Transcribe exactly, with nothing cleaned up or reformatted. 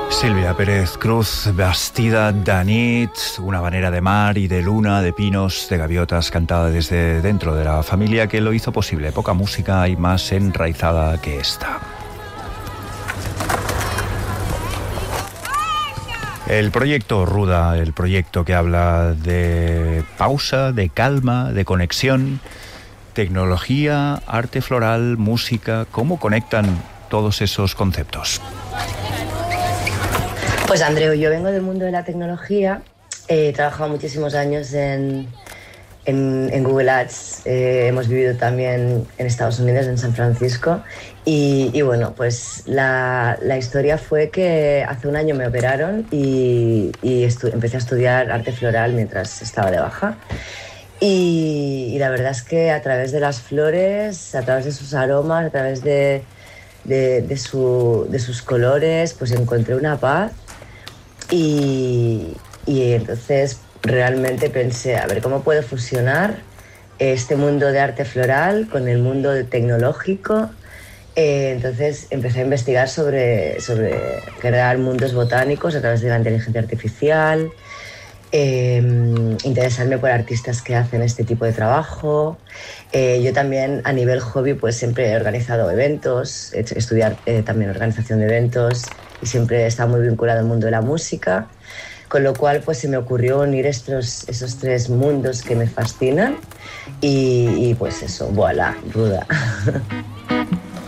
Silvia Pérez Cruz, Bastida de nit, una habanera de mar y de luna, de pinos, de gaviotas, cantada desde dentro de la familia que lo hizo posible. Poca música y más enraizada que esta. El proyecto Ruda, el proyecto que habla de pausa, de calma, de conexión, tecnología, arte floral, música, ¿cómo conectan todos esos conceptos? Pues Andreu, yo vengo del mundo de la tecnología, he trabajado muchísimos años en, en, en Google Ads, eh, hemos vivido también en Estados Unidos, en San Francisco, y, y bueno, pues la, la historia fue que hace un año me operaron y, y estu- empecé a estudiar arte floral mientras estaba de baja. Y, y la verdad es que a través de las flores, a través de sus aromas, a través de, de, de, su, de sus colores, pues encontré una paz. Y, y entonces realmente pensé, a ver, ¿cómo puedo fusionar este mundo de arte floral con el mundo de tecnológico? Eh, entonces empecé a investigar sobre, sobre crear mundos botánicos a través de la inteligencia artificial, eh, interesarme por artistas que hacen este tipo de trabajo. Eh, yo también a nivel hobby pues siempre he organizado eventos, he hecho estudiar eh, también organización de eventos y siempre he estado muy vinculado al mundo de la música, con lo cual pues se me ocurrió unir estos, esos tres mundos que me fascinan y, y pues eso, voilà, Ruda.